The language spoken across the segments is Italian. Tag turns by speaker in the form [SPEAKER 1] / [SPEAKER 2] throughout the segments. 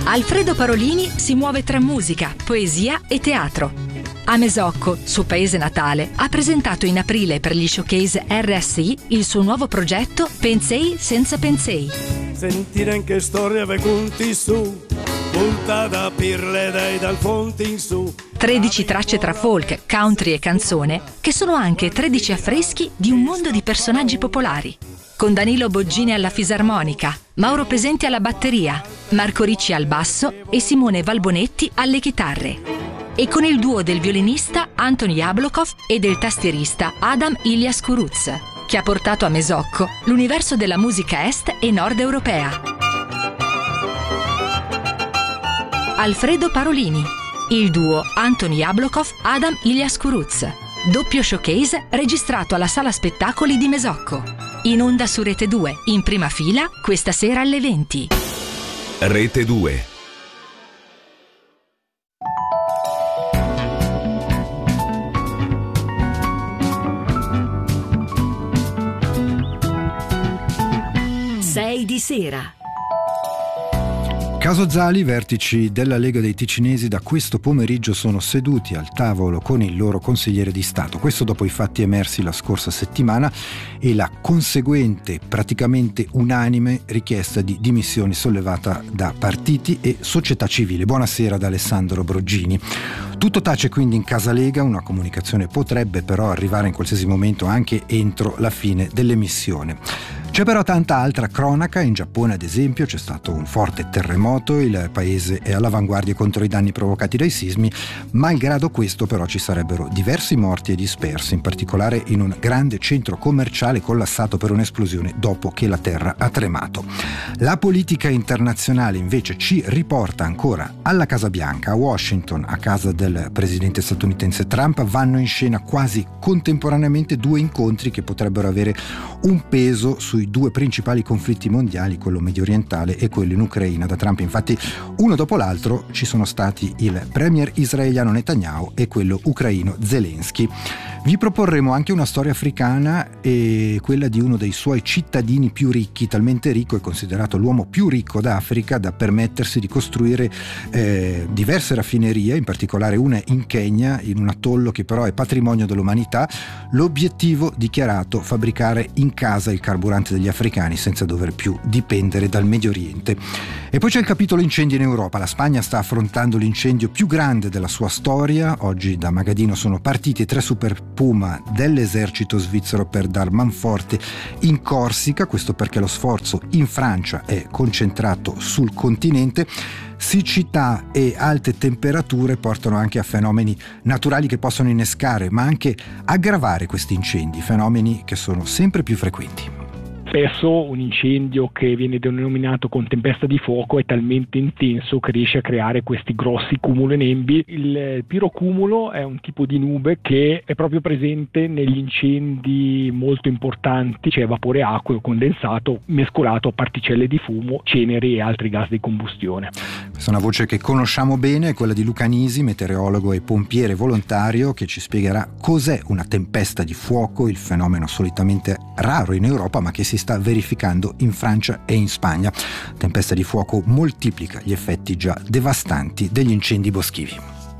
[SPEAKER 1] Alfredo Parolini si muove tra musica, poesia e teatro. A Mesocco, suo paese natale, ha presentato in aprile per gli showcase RSI il suo nuovo progetto Pensei senza Pensei.
[SPEAKER 2] Sentire anche storie conti su, punta da pirle dai dal fonte in su.
[SPEAKER 1] 13 tracce tra folk, country e canzone, che sono anche 13 affreschi di un mondo di personaggi popolari. Con Danilo Boggini alla fisarmonica, Mauro Pesenti alla batteria, Marco Ricci al basso e Simone Valbonetti alle chitarre. E con il duo del violinista Anton Jablokov e del tastierista Adam Ilias Kuruz, che ha portato a Mesocco l'universo della musica est e nord europea. Alfredo Parolini, il duo Anton Jablokov Adam Ilias Kuruz, doppio showcase registrato alla Sala Spettacoli di Mesocco. In onda su Rete 2, in prima fila, questa sera alle 20.
[SPEAKER 3] Rete 2.
[SPEAKER 1] Sei di sera.
[SPEAKER 4] Caso Zali, vertici della Lega dei Ticinesi da questo pomeriggio sono seduti al tavolo con il loro consigliere di Stato. Questo dopo i fatti emersi la scorsa settimana e la conseguente, praticamente unanime richiesta di dimissioni sollevata da partiti e società civile. Buonasera da Alessandro Broggini. Tutto tace quindi in Casa Lega, una comunicazione potrebbe però arrivare in qualsiasi momento anche entro la fine dell'emissione. C'è però tanta altra cronaca. In Giappone, ad esempio, c'è stato un forte terremoto, il paese è all'avanguardia contro i danni provocati dai sismi. Malgrado questo però ci sarebbero diversi morti e dispersi, in particolare in un grande centro commerciale collassato per un'esplosione dopo che la terra ha tremato. La politica internazionale invece ci riporta ancora alla Casa Bianca. A Washington, a casa del presidente statunitense Trump, vanno in scena quasi contemporaneamente due incontri che potrebbero avere un peso sui due principali conflitti mondiali, quello medio orientale e quello in Ucraina. Da Trump infatti uno dopo l'altro ci sono stati il premier israeliano Netanyahu e quello ucraino Zelensky. Vi proporremo anche una storia africana e quella di uno dei suoi cittadini più ricchi, talmente ricco e considerato l'uomo più ricco d'Africa da permettersi di costruire diverse raffinerie, in particolare una in Kenya, in un atollo che però è patrimonio dell'umanità. L'obiettivo dichiarato: fabbricare in casa il carburante degli africani senza dover più dipendere dal Medio Oriente. E poi c'è il capitolo incendi in Europa. La Spagna sta affrontando l'incendio più grande della sua storia. Oggi da Magadino sono partiti 3 Super Puma dell'esercito svizzero per dar manforte in Corsica, questo perché lo sforzo in Francia è concentrato sul continente. Siccità e alte temperature portano anche a fenomeni naturali che possono innescare ma anche aggravare questi incendi, fenomeni che sono sempre più frequenti.
[SPEAKER 5] Spesso un incendio che viene denominato con tempesta di fuoco è talmente intenso che riesce a creare questi grossi cumulonembi. Il pirocumulo è un tipo di nube che è proprio presente negli incendi molto importanti, cioè vapore acqueo condensato mescolato a particelle di fumo, ceneri e altri gas di combustione.
[SPEAKER 4] Questa è una voce che conosciamo bene, è quella di Luca Nisi, meteorologo e pompiere volontario, che ci spiegherà cos'è una tempesta di fuoco, il fenomeno solitamente raro in Europa ma che si sta verificando in Francia e in Spagna. Tempesta di fuoco moltiplica gli effetti già devastanti degli incendi boschivi.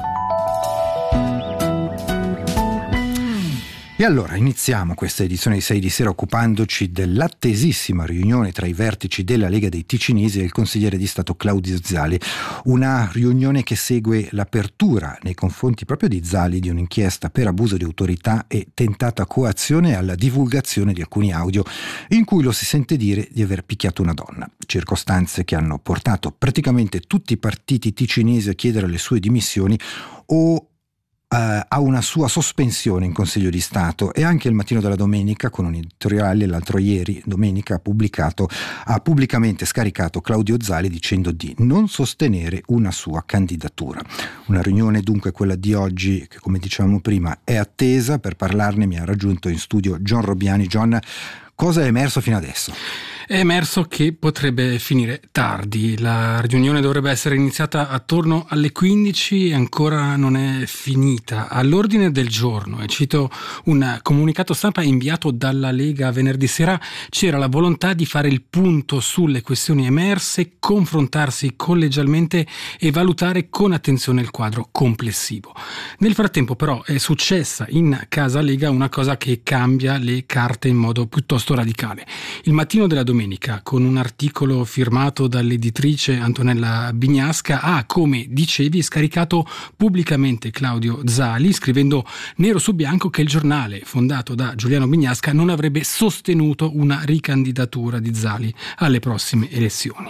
[SPEAKER 4] E allora iniziamo questa edizione di 6 di sera occupandoci dell'attesissima riunione tra i vertici della Lega dei Ticinesi e il consigliere di Stato Claudio Zali. Una riunione che segue l'apertura nei confronti proprio di Zali di un'inchiesta per abuso di autorità e tentata coazione alla divulgazione di alcuni audio in cui lo si sente dire di aver picchiato una donna. Circostanze che hanno portato praticamente tutti i partiti ticinesi a chiedere le sue dimissioni o a una sua sospensione in Consiglio di Stato. E anche il Mattino della Domenica, con un editoriale l'altro ieri, domenica, ha pubblicamente scaricato Claudio Zali dicendo di non sostenere una sua candidatura. Una riunione dunque, quella di oggi, che come dicevamo prima è attesa. Per parlarne mi ha raggiunto in studio John Robbiani. John, cosa è emerso fino adesso?
[SPEAKER 6] È emerso che potrebbe finire tardi. La riunione dovrebbe essere iniziata attorno alle 15 e ancora non è finita. All'ordine del giorno, e cito un comunicato stampa inviato dalla Lega venerdì sera, c'era la volontà di fare il punto sulle questioni emerse, confrontarsi collegialmente e valutare con attenzione il quadro complessivo. Nel frattempo però è successa in casa Lega una cosa che cambia le carte in modo piuttosto radicale. Il mattino della domenica, con un articolo firmato dall'editrice Antonella Bignasca, ha, come dicevi, scaricato pubblicamente Claudio Zali, scrivendo nero su bianco che il giornale, fondato da Giuliano Bignasca, non avrebbe sostenuto una ricandidatura di Zali alle prossime elezioni.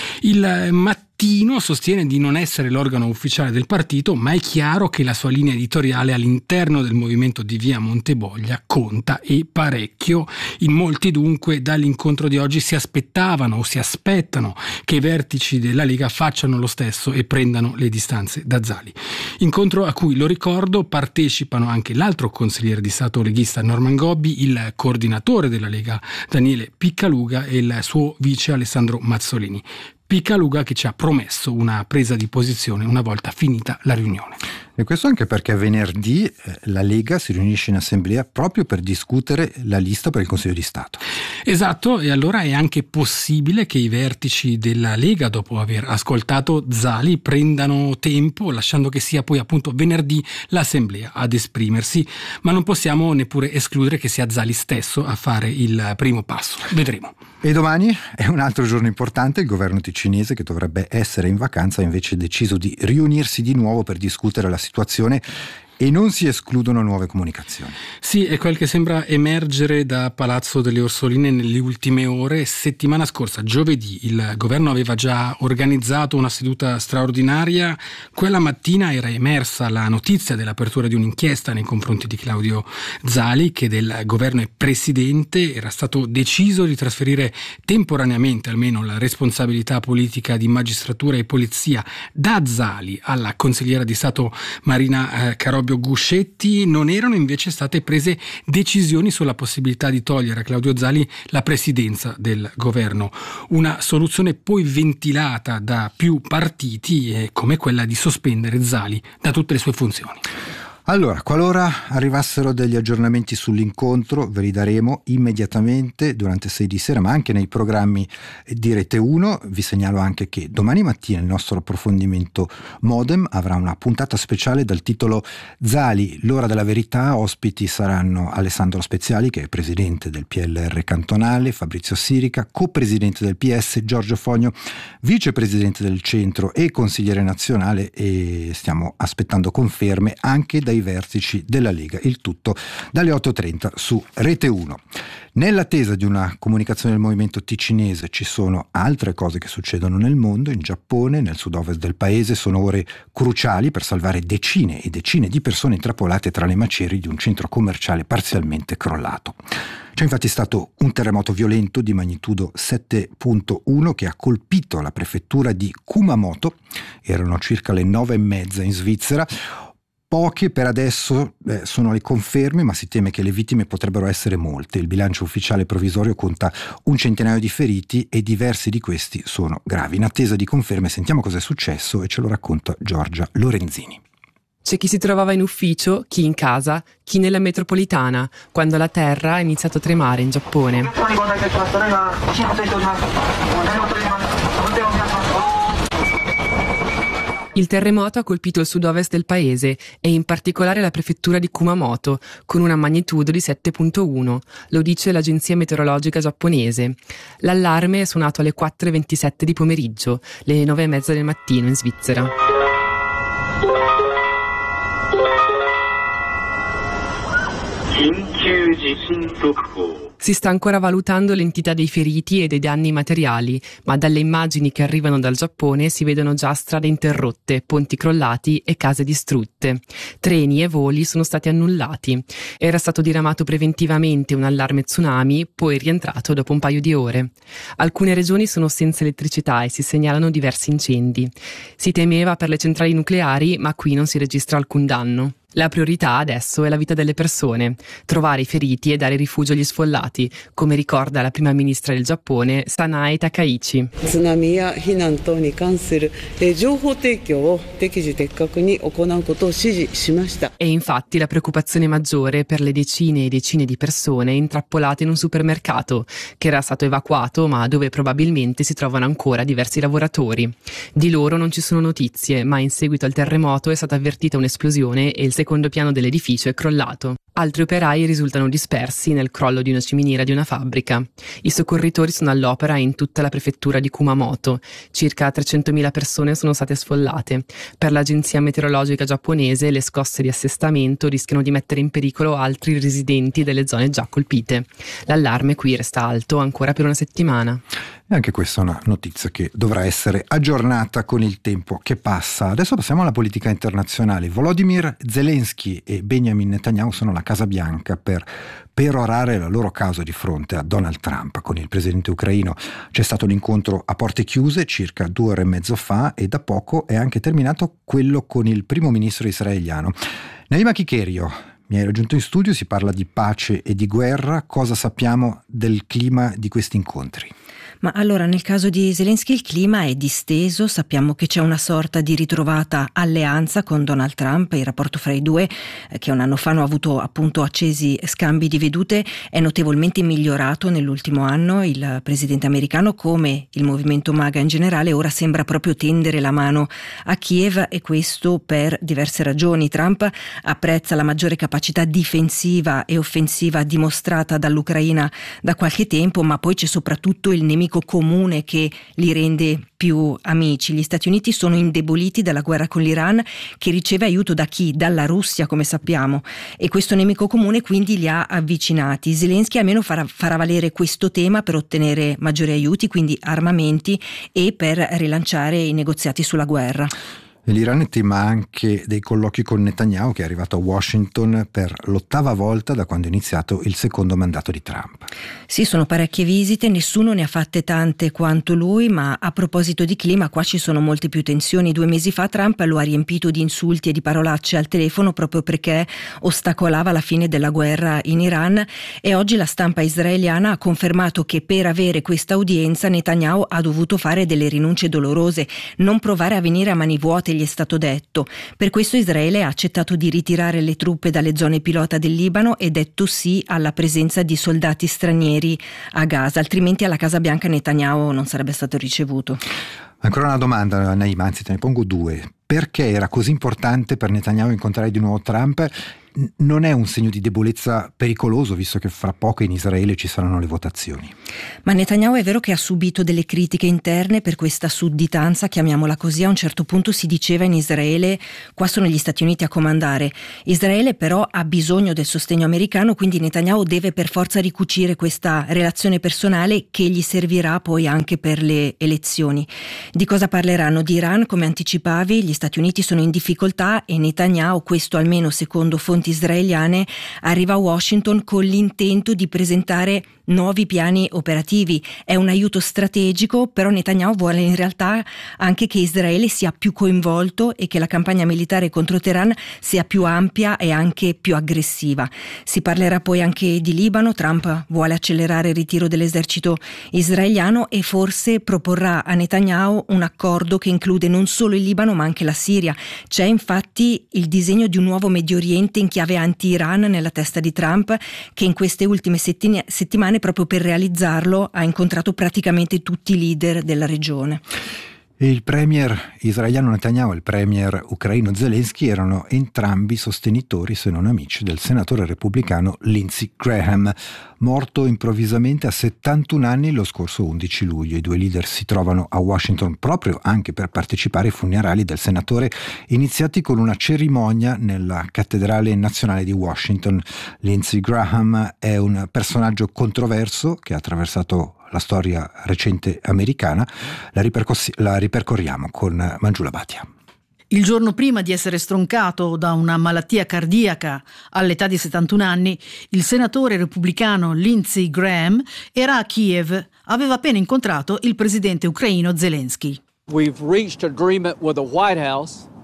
[SPEAKER 6] Il mattino sostiene di non essere l'organo ufficiale del partito, ma è chiaro che la sua linea editoriale all'interno del movimento di Via Monteboglia conta, e parecchio. In molti dunque dall'incontro di oggi si aspettavano o si aspettano che i vertici della Lega facciano lo stesso e prendano le distanze da Zali. Incontro a cui, lo ricordo, partecipano anche l'altro consigliere di Stato leghista Norman Gobbi, il coordinatore della Lega Daniele Piccaluga e il suo vice Alessandro Mazzolini. Piccaluga che ci ha promesso una presa di posizione una volta finita la riunione.
[SPEAKER 4] E questo anche perché venerdì la Lega si riunisce in assemblea proprio per discutere la lista per il Consiglio di Stato.
[SPEAKER 6] Esatto, e allora è anche possibile che i vertici della Lega, dopo aver ascoltato Zali, prendano tempo, lasciando che sia poi appunto venerdì l'assemblea ad esprimersi, ma non possiamo neppure escludere che sia Zali stesso a fare il primo passo. Vedremo.
[SPEAKER 4] E domani è un altro giorno importante. Il governo ticinese, che dovrebbe essere in vacanza, ha invece deciso di riunirsi di nuovo per discutere la situazione e non si escludono nuove comunicazioni.
[SPEAKER 6] Sì, è quel che sembra emergere da Palazzo delle Orsoline nelle ultime ore. Settimana scorsa, giovedì, il governo aveva già organizzato una seduta straordinaria. Quella mattina era emersa la notizia dell'apertura di un'inchiesta nei confronti di Claudio Zali, che del governo è presidente. Era stato deciso di trasferire temporaneamente almeno la responsabilità politica di magistratura e polizia da Zali alla consigliera di Stato Marina Carobio Guscetti. Non erano invece state prese decisioni sulla possibilità di togliere a Claudio Zali la presidenza del governo. Una soluzione poi ventilata da più partiti, come quella di sospendere Zali da tutte le sue funzioni.
[SPEAKER 4] Allora, qualora arrivassero degli aggiornamenti sull'incontro, ve li daremo immediatamente durante 6 di sera, ma anche nei programmi di Rete 1. Vi segnalo anche che domani mattina il nostro approfondimento Modem avrà una puntata speciale dal titolo Zali, l'ora della verità. Ospiti saranno Alessandro Speziali, che è presidente del PLR cantonale, Fabrizio Sirica, co-presidente del PS, Giorgio Fogno, vicepresidente del centro e consigliere nazionale, e stiamo aspettando conferme anche dai vertici della Lega. Il tutto dalle 8:30 su Rete 1. Nell'attesa di una comunicazione del movimento ticinese ci sono altre cose che succedono nel mondo. In Giappone, nel sud-ovest del paese, sono ore cruciali per salvare decine e decine di persone intrappolate tra le macerie di un centro commerciale parzialmente crollato. C'è infatti stato un terremoto violento di magnitudo 7.1 che ha colpito la prefettura di Kumamoto. Erano circa le 9:30 in Svizzera. Poche per adesso sono le conferme, ma si teme che le vittime potrebbero essere molte. Il bilancio ufficiale provvisorio conta un centinaio di feriti e diversi di questi sono gravi. In attesa di conferme sentiamo cosa è successo e ce lo racconta Giorgia Lorenzini.
[SPEAKER 7] C'è chi si trovava in ufficio, chi in casa, chi nella metropolitana, quando la terra ha iniziato a tremare in Giappone. Il terremoto ha colpito il sud-ovest del paese e in particolare la prefettura di Kumamoto, con una magnitudo di 7.1, lo dice l'agenzia meteorologica giapponese. L'allarme è suonato alle 4:27 di pomeriggio, le 9:30 del mattino in Svizzera. Si sta ancora valutando l'entità dei feriti e dei danni materiali, ma dalle immagini che arrivano dal Giappone si vedono già strade interrotte, ponti crollati e case distrutte. Treni e voli sono stati annullati. Era stato diramato preventivamente un allarme tsunami, poi rientrato dopo un paio di ore. Alcune regioni sono senza elettricità e si segnalano diversi incendi. Si temeva per le centrali nucleari, ma qui non si registra alcun danno. La priorità adesso è la vita delle persone, trovare i feriti e dare rifugio agli sfollati, come ricorda la prima ministra del Giappone, Sanae Takaichi. E infatti la preoccupazione maggiore per le decine e decine di persone intrappolate in un supermercato, che era stato evacuato ma dove probabilmente si trovano ancora diversi lavoratori. Di loro non ci sono notizie, ma in seguito al terremoto è stata avvertita un'esplosione e il secondo piano dell'edificio è crollato. Altri operai risultano dispersi nel crollo di una ciminiera di una fabbrica. I soccorritori sono all'opera in tutta la prefettura di Kumamoto. Circa 300.000 persone sono state sfollate. Per l'agenzia meteorologica giapponese le scosse di assestamento rischiano di mettere in pericolo altri residenti delle zone già colpite. L'allarme qui resta alto ancora per una settimana.
[SPEAKER 4] E anche questa è una notizia che dovrà essere aggiornata con il tempo che passa. Adesso passiamo alla politica internazionale. Volodymyr Zelensky e Benjamin Netanyahu sono alla Casa Bianca per perorare la loro causa di fronte a Donald Trump. Con il presidente ucraino c'è stato un incontro a porte chiuse circa 2 ore e mezzo fa e da poco è anche terminato quello con il primo ministro israeliano. Naima Kikerio, mi hai raggiunto in studio, si parla di pace e di guerra. Cosa sappiamo del clima di questi incontri?
[SPEAKER 8] Ma allora, nel caso di Zelensky il clima è disteso, sappiamo che c'è una sorta di ritrovata alleanza con Donald Trump, il rapporto fra i due, che un anno fa hanno avuto appunto accesi scambi di vedute, è notevolmente migliorato nell'ultimo anno. Il presidente americano, come il movimento MAGA in generale, ora sembra proprio tendere la mano a Kiev, e questo per diverse ragioni. Trump apprezza la maggiore capacità difensiva e offensiva dimostrata dall'Ucraina da qualche tempo, ma poi c'è soprattutto il nemico comune che li rende più amici. Gli Stati Uniti sono indeboliti dalla guerra con l'Iran, che riceve aiuto da chi? Dalla Russia, come sappiamo, e questo nemico comune quindi li ha avvicinati. Zelensky almeno farà valere questo tema per ottenere maggiori aiuti, quindi armamenti, e per rilanciare i negoziati sulla guerra.
[SPEAKER 4] L'Iran tema anche dei colloqui con Netanyahu, che è arrivato a Washington per l'8ª volta da quando è iniziato il secondo mandato di Trump.
[SPEAKER 8] Sì, sono parecchie visite, nessuno ne ha fatte tante quanto lui, ma a proposito di clima qua ci sono molte più tensioni. 2 mesi fa Trump lo ha riempito di insulti e di parolacce al telefono proprio perché ostacolava la fine della guerra in Iran, e oggi la stampa israeliana ha confermato che per avere questa udienza Netanyahu ha dovuto fare delle rinunce dolorose, non provare a venire a mani vuote, gli è stato detto. Per questo Israele ha accettato di ritirare le truppe dalle zone pilota del Libano e detto sì alla presenza di soldati stranieri a Gaza, altrimenti alla Casa Bianca Netanyahu non sarebbe stato ricevuto.
[SPEAKER 4] Ancora una domanda, Naima, anzi te ne pongo 2. Perché era così importante per Netanyahu incontrare di nuovo Trump? Non è un segno di debolezza pericoloso, visto che fra poco in Israele ci saranno le votazioni?
[SPEAKER 8] Ma Netanyahu è vero che ha subito delle critiche interne per questa sudditanza, chiamiamola così. A un certo punto si diceva in Israele: qua sono gli Stati Uniti a comandare. Israele però ha bisogno del sostegno americano, quindi Netanyahu deve per forza ricucire questa relazione personale che gli servirà poi anche per le elezioni. Di cosa parleranno? Di Iran, come anticipavi. Gli Stati Uniti sono in difficoltà e Netanyahu, questo almeno secondo fonti israeliane, arriva a Washington con l'intento di presentare nuovi piani operativi. È un aiuto strategico, però Netanyahu vuole in realtà anche che Israele sia più coinvolto e che la campagna militare contro Teheran sia più ampia e anche più aggressiva. Si parlerà poi anche di Libano. Trump vuole accelerare il ritiro dell'esercito israeliano e forse proporrà a Netanyahu un accordo che include non solo il Libano ma anche la Siria. C'è infatti il disegno di un nuovo Medio Oriente in chiave anti-Iran nella testa di Trump, che in queste ultime settimane proprio per realizzarlo ha incontrato praticamente tutti i leader della regione.
[SPEAKER 4] Il premier israeliano Netanyahu e il premier ucraino Zelensky erano entrambi sostenitori, se non amici, del senatore repubblicano Lindsey Graham, morto improvvisamente a 71 anni lo scorso 11 luglio. I 2 leader si trovano a Washington proprio anche per partecipare ai funerali del senatore, iniziati con una cerimonia nella Cattedrale Nazionale di Washington. Lindsey Graham è un personaggio controverso che ha attraversato la storia recente americana. La ripercorriamo con Mangiula Bhatia.
[SPEAKER 9] Il giorno prima di essere stroncato da una malattia cardiaca all'età di 71 anni, il senatore repubblicano Lindsey Graham era a Kiev. Aveva appena incontrato il presidente ucraino Zelensky.
[SPEAKER 10] We've reached agreement with the White House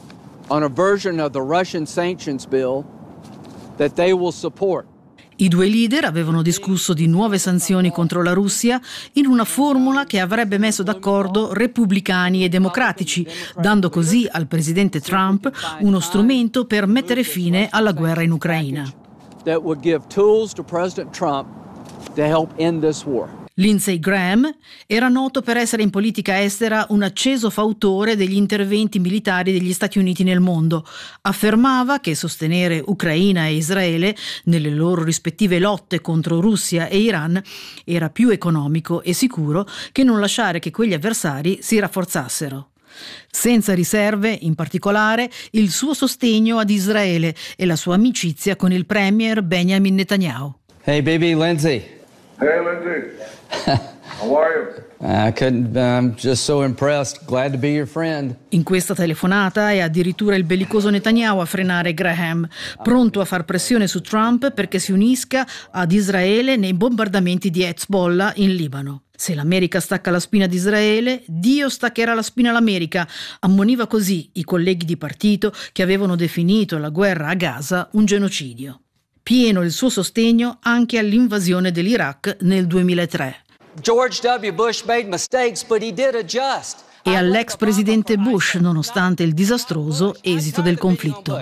[SPEAKER 10] on a version of the Russian sanctions bill that they will support.
[SPEAKER 9] I due leader avevano discusso di nuove sanzioni contro la Russia in una formula che avrebbe messo d'accordo repubblicani e democratici, dando così al presidente Trump uno strumento per mettere fine alla guerra in Ucraina.
[SPEAKER 10] That would give tools to President Trump to help end this war.
[SPEAKER 9] Lindsey Graham era noto per essere in politica estera un acceso fautore degli interventi militari degli Stati Uniti nel mondo. Affermava che sostenere Ucraina e Israele nelle loro rispettive lotte contro Russia e Iran era più economico e sicuro che non lasciare che quegli avversari si rafforzassero. Senza riserve, in particolare, il suo sostegno ad Israele e la sua amicizia con il premier Benjamin Netanyahu.
[SPEAKER 10] Hey baby Lindsey.
[SPEAKER 11] Hey Lindsey. How are you?
[SPEAKER 10] I'm just so impressed. Glad to be your friend.
[SPEAKER 9] In questa telefonata è addirittura il bellicoso Netanyahu a frenare Graham, pronto a far pressione su Trump perché si unisca ad Israele nei bombardamenti di Hezbollah in Libano. Se l'America stacca la spina ad Israele, Dio staccherà la spina all'America, ammoniva così i colleghi di partito che avevano definito la guerra a Gaza un genocidio. Pieno il suo sostegno anche all'invasione dell'Iraq nel 2003.
[SPEAKER 12] George W. Bush made mistakes, but he did adjust.
[SPEAKER 9] E all'ex presidente Bush, nonostante il disastroso esito del conflitto.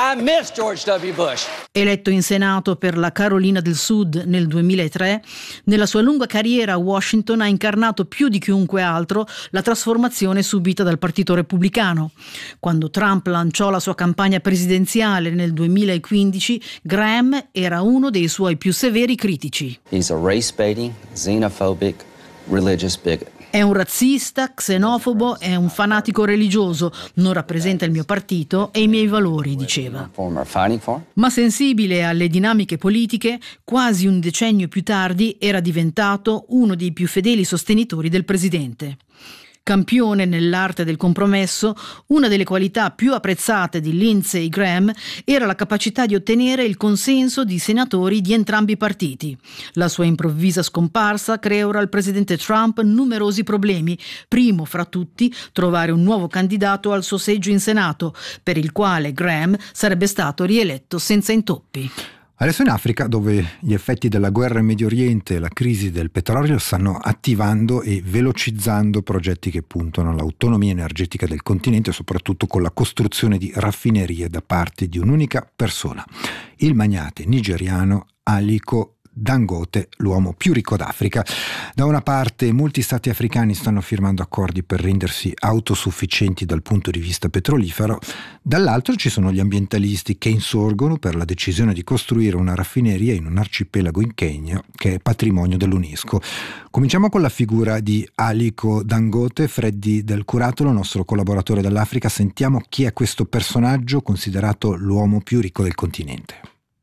[SPEAKER 9] Eletto in Senato per la Carolina del Sud nel 2003, nella sua lunga carriera a Washington ha incarnato più di chiunque altro la trasformazione subita dal Partito Repubblicano. Quando Trump lanciò la sua campagna presidenziale nel 2015, Graham era uno dei suoi più severi critici.
[SPEAKER 12] He's a race-baiting, xenophobic, religious bigot.
[SPEAKER 9] È un razzista, xenofobo, è un fanatico religioso, non rappresenta il mio partito e i miei valori, diceva. Ma sensibile alle dinamiche politiche, quasi un decennio più tardi era diventato uno dei più fedeli sostenitori del presidente. Campione nell'arte del compromesso, una delle qualità più apprezzate di Lindsey Graham era la capacità di ottenere il consenso di senatori di entrambi i partiti. La sua improvvisa scomparsa crea ora al presidente Trump numerosi problemi, primo fra tutti trovare un nuovo candidato al suo seggio in Senato, per il quale Graham sarebbe stato rieletto senza intoppi.
[SPEAKER 4] Adesso in Africa, dove gli effetti della guerra in Medio Oriente e la crisi del petrolio stanno attivando e velocizzando progetti che puntano all'autonomia energetica del continente, soprattutto con la costruzione di raffinerie da parte di un'unica persona, il magnate nigeriano Aliko Dangote, l'uomo più ricco d'Africa. Da una parte molti stati africani stanno firmando accordi per rendersi autosufficienti dal punto di vista petrolifero, dall'altro ci sono gli ambientalisti che insorgono per la decisione di costruire una raffineria in un arcipelago in Kenya che è patrimonio dell'UNESCO. Cominciamo con la figura di Aliko Dangote. Freddy Del Curatolo, nostro collaboratore dall'Africa, sentiamo chi è questo personaggio considerato l'uomo più ricco del continente.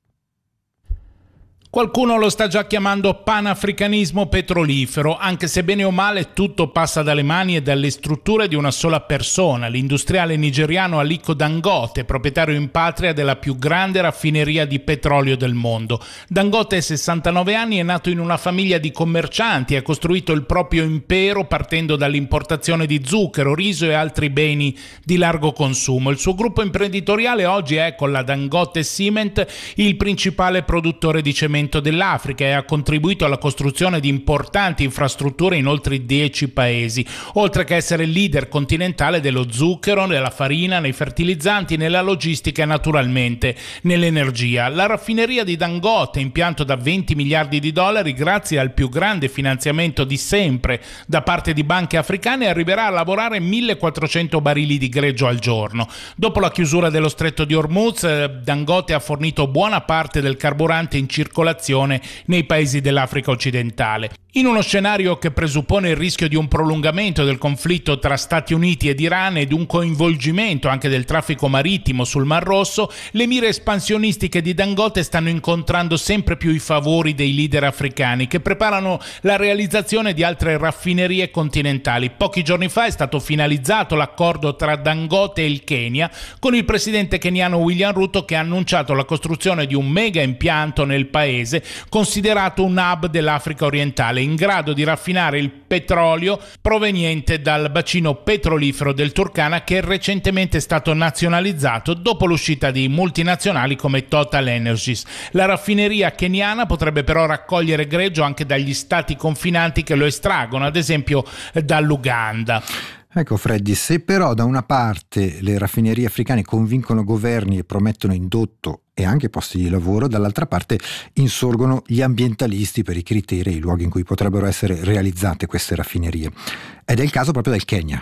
[SPEAKER 13] Qualcuno lo sta già chiamando panafricanismo petrolifero, anche se bene o male tutto passa dalle mani e dalle strutture di una sola persona, l'industriale nigeriano Aliko Dangote, proprietario in patria della più grande raffineria di petrolio del mondo. Dangote, 69 anni, è nato in una famiglia di commercianti e ha costruito il proprio impero partendo dall'importazione di zucchero, riso e altri beni di largo consumo. Il suo gruppo imprenditoriale oggi è, con la Dangote Cement, il principale produttore di cemento dell'Africa e ha contribuito alla costruzione di importanti infrastrutture in oltre 10 paesi, oltre che essere il leader continentale dello zucchero, nella farina, nei fertilizzanti, nella logistica e naturalmente nell'energia. La raffineria di Dangote, impianto da 20 miliardi di dollari, grazie al più grande finanziamento di sempre da parte di banche africane, arriverà a lavorare 1400 barili di greggio al giorno. Dopo la chiusura dello stretto di Hormuz, Dangote ha fornito buona parte del carburante in circolazione nei paesi dell'Africa occidentale. In uno scenario che presuppone il rischio di un prolungamento del conflitto tra Stati Uniti ed Iran ed un coinvolgimento anche del traffico marittimo sul Mar Rosso, le mire espansionistiche di Dangote stanno incontrando sempre più i favori dei leader africani che preparano la realizzazione di altre raffinerie continentali. Pochi giorni fa è stato finalizzato l'accordo tra Dangote e il Kenya, con il presidente keniano William Ruto che ha annunciato la costruzione di un mega impianto nel paese, considerato un hub dell'Africa orientale, nazionale in grado di raffinare il petrolio proveniente dal bacino petrolifero del Turkana, che recentemente è stato nazionalizzato dopo l'uscita di multinazionali come Total Energies. La raffineria keniana potrebbe però raccogliere greggio anche dagli stati confinanti che lo estraggono, ad esempio dall'Uganda.
[SPEAKER 4] Ecco Freddy, se però da una parte le raffinerie africane convincono governi e promettono indotto e anche posti di lavoro, dall'altra parte insorgono gli ambientalisti per i criteri e i luoghi in cui potrebbero essere realizzate queste raffinerie. Ed è il caso proprio del Kenya.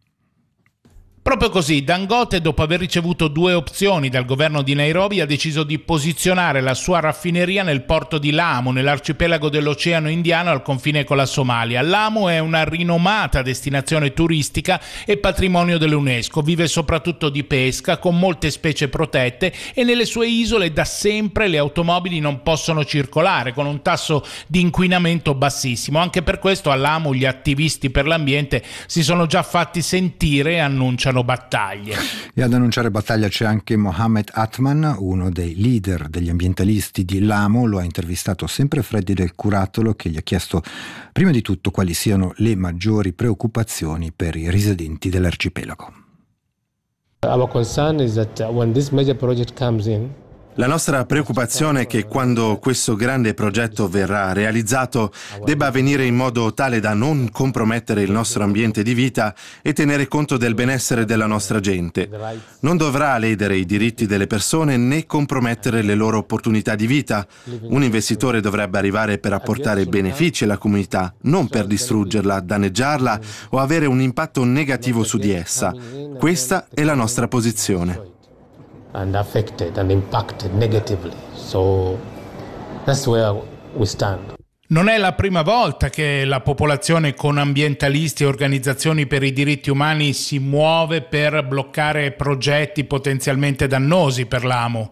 [SPEAKER 13] Proprio così, Dangote, dopo aver ricevuto 2 opzioni dal governo di Nairobi, ha deciso di posizionare la sua raffineria nel porto di Lamu, nell'arcipelago dell'Oceano Indiano al confine con la Somalia. Lamu è una rinomata destinazione turistica e patrimonio dell'UNESCO. Vive soprattutto di pesca, con molte specie protette, e nelle sue isole da sempre le automobili non possono circolare, con un tasso di inquinamento bassissimo. Anche per questo a Lamu gli attivisti per l'ambiente si sono già fatti sentire e annunciano battaglie.
[SPEAKER 4] E ad annunciare battaglia c'è anche Mohamed Atman, uno dei leader degli ambientalisti di Lamu. Lo ha intervistato sempre Freddy Del Curatolo, che gli ha chiesto prima di tutto quali siano le maggiori preoccupazioni per i residenti dell'arcipelago.
[SPEAKER 14] Our concern is that when this major project comes in,
[SPEAKER 15] la nostra preoccupazione è che quando questo grande progetto verrà realizzato debba avvenire in modo tale da non compromettere il nostro ambiente di vita e tenere conto del benessere della nostra gente. Non dovrà ledere i diritti delle persone né compromettere le loro opportunità di vita. Un investitore dovrebbe arrivare per apportare benefici alla comunità, non per distruggerla, danneggiarla o avere un impatto negativo su di essa. Questa è la nostra posizione.
[SPEAKER 14] And affected and impacted negatively. So that's where we stand.
[SPEAKER 13] Non è la prima volta che la popolazione con ambientalisti e organizzazioni per i diritti umani si muove per bloccare progetti potenzialmente dannosi per Lamu.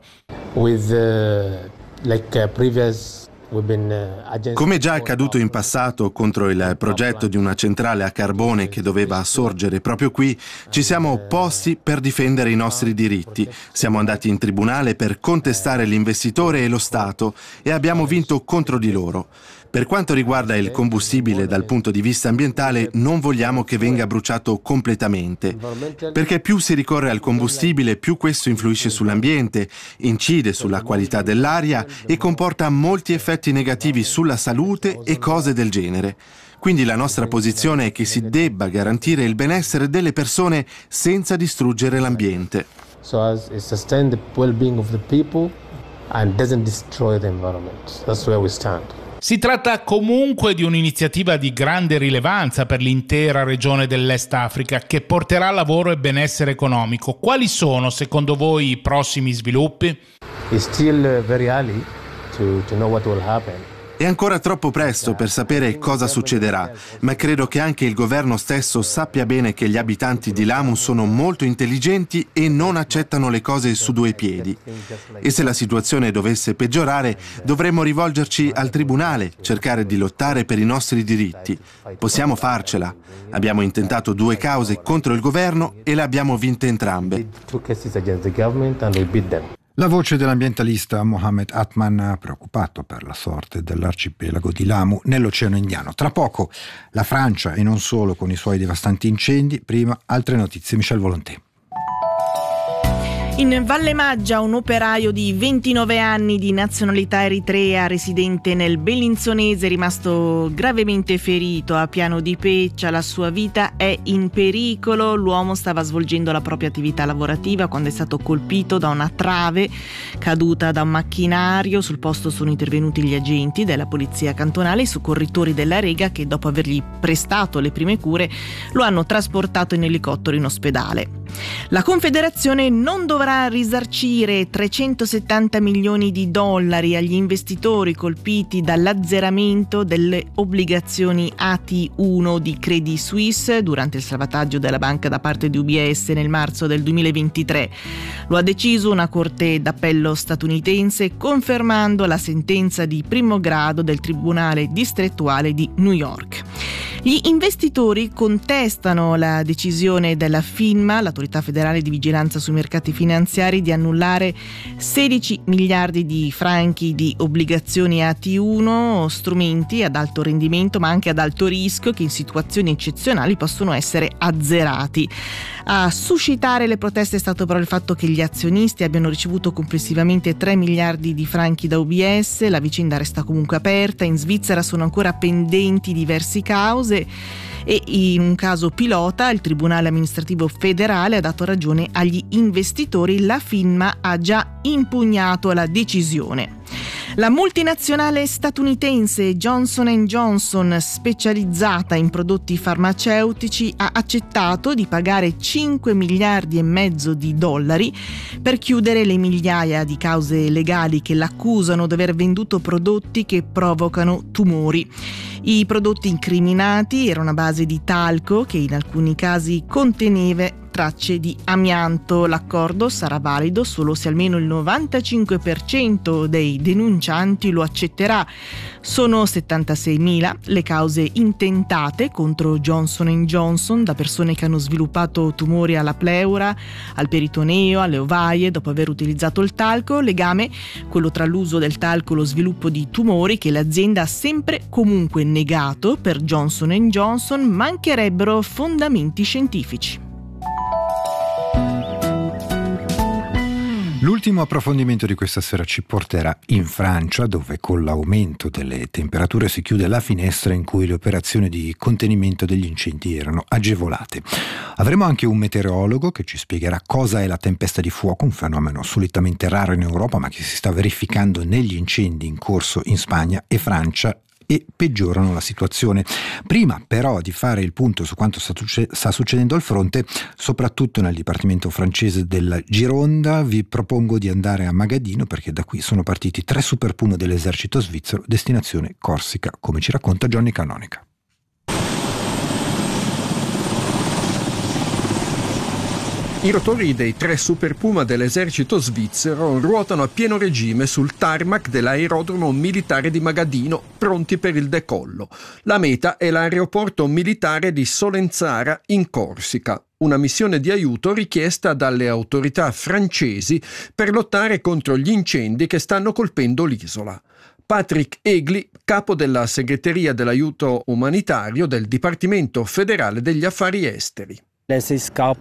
[SPEAKER 15] Come già accaduto in passato contro il progetto di una centrale a carbone che doveva sorgere proprio qui, ci siamo opposti per difendere i nostri diritti. Siamo andati in tribunale per contestare l'investitore e lo Stato e abbiamo vinto contro di loro. Per quanto riguarda il combustibile dal punto di vista ambientale, non vogliamo che venga bruciato completamente, perché più si ricorre al combustibile, più questo influisce sull'ambiente, incide sulla qualità dell'aria e comporta molti effetti negativi sulla salute e cose del genere. Quindi la nostra posizione è che si debba garantire il benessere delle persone senza distruggere l'ambiente.
[SPEAKER 14] So as it sustain the well-being of the people and doesn't destroy the environment. That's where we stand.
[SPEAKER 13] Si tratta comunque di un'iniziativa di grande rilevanza per l'intera regione dell'Est Africa, che porterà lavoro e benessere economico. Quali sono, secondo voi, i prossimi sviluppi?
[SPEAKER 14] It's still very early to know what will happen.
[SPEAKER 15] È ancora troppo presto per sapere cosa succederà, ma credo che anche il governo stesso sappia bene che gli abitanti di Lamu sono molto intelligenti e non accettano le cose su 2 piedi. E se la situazione dovesse peggiorare, dovremmo rivolgerci al tribunale, cercare di lottare per i nostri diritti. Possiamo farcela. Abbiamo intentato 2 cause contro il governo e le abbiamo vinte entrambe.
[SPEAKER 4] La voce dell'ambientalista Mohamed Atman, preoccupato per la sorte dell'arcipelago di Lamu nell'Oceano Indiano. Tra poco la Francia, e non solo, con i suoi devastanti incendi. Prima altre notizie. Michel Volonté.
[SPEAKER 16] In Valle Maggia un operaio di 29 anni di nazionalità eritrea residente nel Bellinzonese è rimasto gravemente ferito a Piano di Peccia. La sua vita è in pericolo. L'uomo stava svolgendo la propria attività lavorativa quando è stato colpito da una trave caduta da un macchinario. Sul posto sono intervenuti gli agenti della polizia cantonale e i soccorritori della Rega, che dopo avergli prestato le prime cure lo hanno trasportato in elicottero in ospedale. La Confederazione non dovrà risarcire 370 milioni di dollari agli investitori colpiti dall'azzeramento delle obbligazioni AT1 di Credit Suisse durante il salvataggio della banca da parte di UBS nel marzo del 2023. Lo ha deciso una corte d'appello statunitense, confermando la sentenza di primo grado del Tribunale distrettuale di New York. Gli investitori contestano la decisione della FINMA, l'autorità l'autorità federale di vigilanza sui mercati finanziari di annullare 16 miliardi di franchi di obbligazioni AT1, strumenti ad alto rendimento ma anche ad alto rischio che in situazioni eccezionali possono essere azzerati. A suscitare le proteste è stato però il fatto che gli azionisti abbiano ricevuto complessivamente 3 miliardi di franchi da UBS. La vicenda resta comunque aperta, in Svizzera sono ancora pendenti diverse cause e in un caso pilota il Tribunale amministrativo federale ha dato ragione agli investitori, la FINMA ha già impugnato la decisione. La multinazionale statunitense Johnson & Johnson, specializzata in prodotti farmaceutici, ha accettato di pagare 5 miliardi e mezzo di dollari per chiudere le migliaia di cause legali che l'accusano di aver venduto prodotti che provocano tumori. I prodotti incriminati erano a base di talco che in alcuni casi conteneva tracce di amianto. L'accordo sarà valido solo se almeno il 95% dei denuncianti lo accetterà. Sono 76.000 le cause intentate contro Johnson & Johnson da persone che hanno sviluppato tumori alla pleura, al peritoneo, alle ovaie dopo aver utilizzato il talco. Legame quello tra l'uso del talco e lo sviluppo di tumori che l'azienda ha sempre comunque negato. Per Johnson & Johnson mancherebbero fondamenti scientifici.
[SPEAKER 4] L'ultimo approfondimento di questa sera ci porterà in Francia, dove con l'aumento delle temperature si chiude la finestra in cui le operazioni di contenimento degli incendi erano agevolate. Avremo anche un meteorologo che ci spiegherà cosa è la tempesta di fuoco, un fenomeno solitamente raro in Europa ma che si sta verificando negli incendi in corso in Spagna e Francia e peggiorano la situazione. Prima però di fare il punto su quanto sta succedendo al fronte, soprattutto nel dipartimento francese della Gironda, vi propongo di andare a Magadino perché da qui sono partiti 3 Super Puma dell'esercito svizzero, destinazione Corsica, come ci racconta Johnny Canonica.
[SPEAKER 17] I rotori dei 3 Super Puma dell'esercito svizzero ruotano a pieno regime sul tarmac dell'aerodromo militare di Magadino, pronti per il decollo. La meta è l'aeroporto militare di Solenzara in Corsica, una missione di aiuto richiesta dalle autorità francesi per lottare contro gli incendi che stanno colpendo l'isola. Patrick Egli, capo della segreteria dell'aiuto umanitario del Dipartimento federale degli affari esteri.
[SPEAKER 18] Si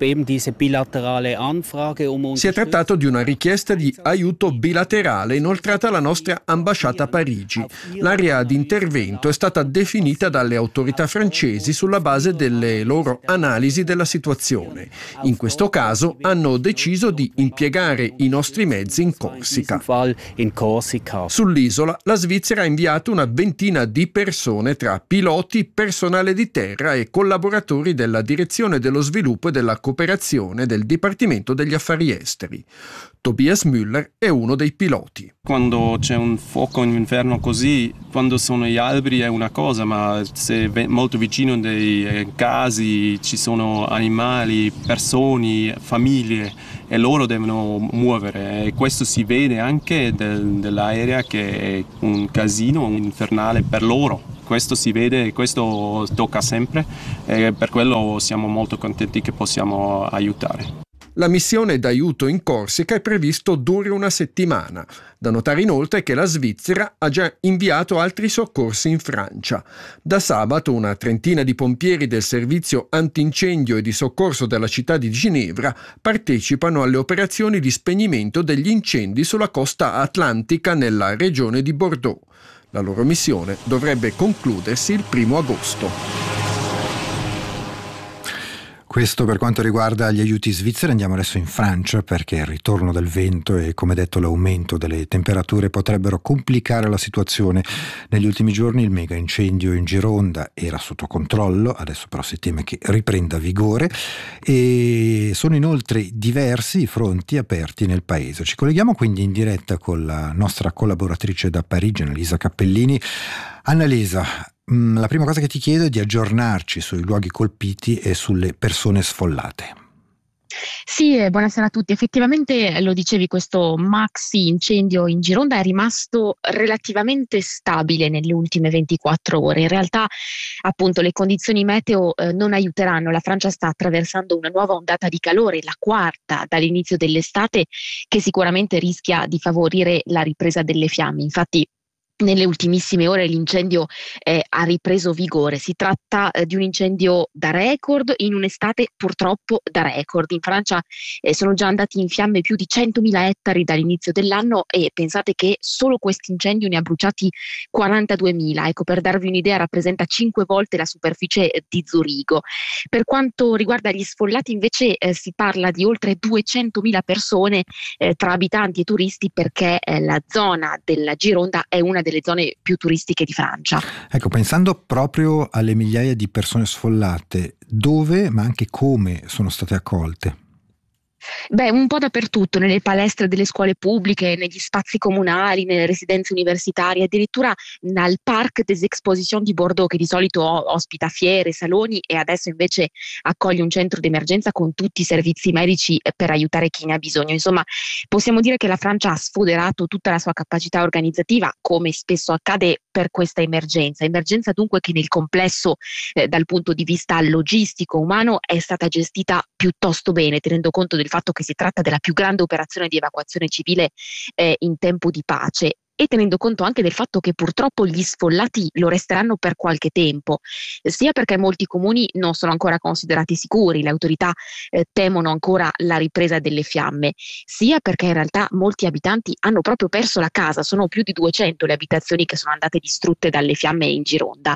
[SPEAKER 17] è trattato di una richiesta di aiuto bilaterale inoltrata alla nostra ambasciata a Parigi. L'area di intervento è stata definita dalle autorità francesi sulla base delle loro analisi della situazione. In questo caso hanno deciso di impiegare i nostri mezzi in Corsica. Sull'isola la Svizzera ha inviato una ventina di persone tra piloti, personale di terra e collaboratori della direzione dello sviluppo e della cooperazione del Dipartimento degli Affari Esteri. Tobias Müller è uno dei piloti.
[SPEAKER 19] Quando c'è un fuoco in inverno così, quando sono gli alberi è una cosa, ma se molto vicino dei casi ci sono animali, persone, famiglie e loro devono muovere e questo si vede anche dell'aerea che è un casino infernale per loro. Questo si vede, questo tocca sempre e per quello siamo molto contenti che possiamo aiutare.
[SPEAKER 17] La missione d'aiuto in Corsica è previsto duri una settimana. Da notare inoltre che la Svizzera ha già inviato altri soccorsi in Francia. Da sabato una trentina di pompieri del servizio antincendio e di soccorso della città di Ginevra partecipano alle operazioni di spegnimento degli incendi sulla costa atlantica nella regione di Bordeaux. La loro missione dovrebbe concludersi il 1 agosto.
[SPEAKER 4] Questo per quanto riguarda gli aiuti svizzeri. Andiamo adesso in Francia perché il ritorno del vento e, come detto, l'aumento delle temperature potrebbero complicare la situazione. Negli ultimi giorni il mega incendio in Gironda era sotto controllo, adesso però si teme che riprenda vigore e sono inoltre diversi i fronti aperti nel paese. Ci colleghiamo quindi in diretta con la nostra collaboratrice da Parigi, Annalisa Cappellini. Annalisa, la prima cosa che ti chiedo è di aggiornarci sui luoghi colpiti e sulle persone sfollate.
[SPEAKER 18] Sì, buonasera a tutti. Effettivamente lo dicevi, questo maxi incendio in Gironda è rimasto relativamente stabile nelle ultime 24 ore. In realtà, appunto, le condizioni meteo non aiuteranno. La Francia sta attraversando una nuova ondata di calore, la quarta dall'inizio dell'estate, che sicuramente rischia di favorire la ripresa delle fiamme. Infatti, nelle ultimissime ore l'incendio ha ripreso vigore. Si tratta di un incendio da record in un'estate purtroppo da record. In Francia sono già andati in fiamme più di 100.000 ettari dall'inizio dell'anno e pensate che solo questo incendio ne ha bruciati 42.000. Ecco, per darvi un'idea, rappresenta 5 volte la superficie di Zurigo. Per quanto riguarda gli sfollati invece si parla di oltre 200.000 persone tra abitanti e turisti, perché la zona della Gironda è una delle zone più turistiche di Francia.
[SPEAKER 4] Ecco, pensando proprio alle migliaia di persone sfollate, dove ma anche come sono state accolte?
[SPEAKER 18] Beh, un po' dappertutto, nelle palestre delle scuole pubbliche, negli spazi comunali, nelle residenze universitarie, addirittura nel Parc des Expositions di Bordeaux, che di solito ospita fiere, saloni, e adesso invece accoglie un centro d'emergenza con tutti i servizi medici per aiutare chi ne ha bisogno. Insomma, possiamo dire che la Francia ha sfoderato tutta la sua capacità organizzativa, come spesso accade per questa emergenza. Emergenza dunque che nel complesso, dal punto di vista logistico, umano, è stata gestita piuttosto bene, tenendo conto del fatto che si tratta della più grande operazione di evacuazione civile in tempo di pace, e tenendo conto anche del fatto che purtroppo gli sfollati lo resteranno per qualche tempo, sia perché molti comuni non sono ancora considerati sicuri, le autorità temono ancora la ripresa delle fiamme, sia perché in realtà molti abitanti hanno proprio perso la casa. Sono più di 200 le abitazioni che sono andate distrutte dalle fiamme in Gironda.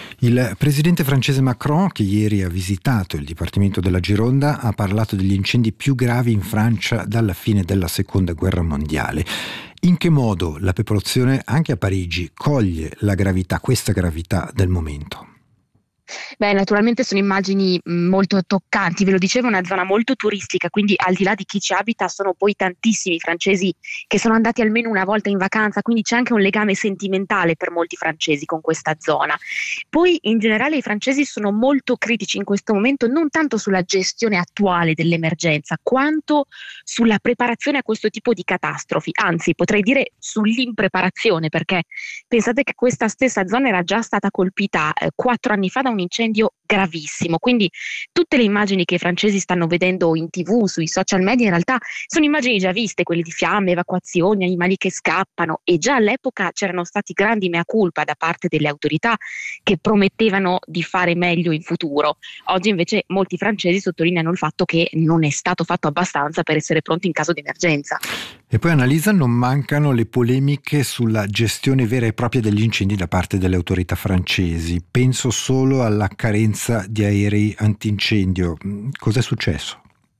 [SPEAKER 4] Il presidente francese Macron, che ieri ha visitato il Dipartimento della Gironda, ha parlato degli incendi più gravi in Francia dalla fine della Seconda Guerra Mondiale. In che modo la popolazione, anche a Parigi, coglie questa gravità del momento?
[SPEAKER 18] Beh, naturalmente sono immagini molto toccanti, ve lo dicevo, è una zona molto turistica, quindi al di là di chi ci abita sono poi tantissimi francesi che sono andati almeno una volta in vacanza, quindi c'è anche un legame sentimentale per molti francesi con questa zona. Poi in generale i francesi sono molto critici in questo momento, non tanto sulla gestione attuale dell'emergenza quanto sulla preparazione a questo tipo di catastrofi, anzi potrei dire sull'impreparazione, perché pensate che questa stessa zona era già stata colpita 4 anni fa da un incendio gravissimo, quindi tutte le immagini che i francesi stanno vedendo in TV, sui social media, in realtà sono immagini già viste, quelle di fiamme, evacuazioni, animali che scappano, e già all'epoca c'erano stati grandi mea culpa da parte delle autorità che promettevano di fare meglio in futuro. Oggi invece molti francesi sottolineano il fatto che non è stato fatto abbastanza per essere pronti in caso di emergenza.
[SPEAKER 4] E poi Annalisa, non mancano le polemiche sulla gestione vera e propria degli incendi da parte delle autorità francesi. Penso solo alla carenza di aerei antincendio. Cos'è successo?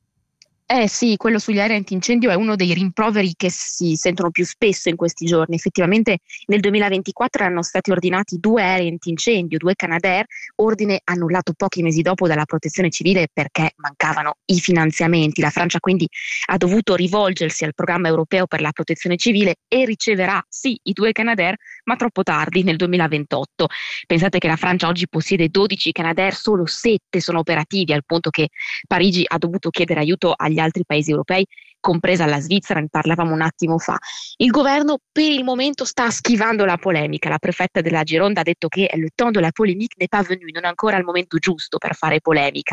[SPEAKER 18] Sì, quello sugli aerei antincendio è uno dei rimproveri che si sentono più spesso in questi giorni. Effettivamente nel 2024 erano stati ordinati 2 aerei antincendio, 2 Canadair, ordine annullato pochi mesi dopo dalla Protezione Civile perché mancavano i finanziamenti. La Francia quindi ha dovuto rivolgersi al programma europeo per la protezione civile e riceverà sì i 2 Canadair, ma troppo tardi, nel 2028. Pensate che la Francia oggi possiede 12 Canadair, solo 7 sono operativi, al punto che Parigi ha dovuto chiedere aiuto agli altri paesi europei, compresa la Svizzera, ne parlavamo un attimo fa. Il governo per il momento sta schivando la polemica. La prefetta della Gironda ha detto che le temps de la polémique n'est pas venu, non è ancora il momento giusto per fare polemica.